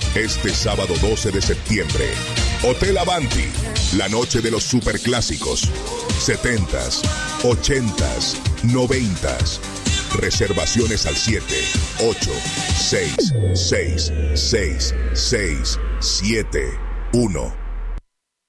Este sábado 12 de septiembre, Hotel Avanti, la noche de los superclásicos, 70s, 80s, 90s. Reservaciones al 786666671.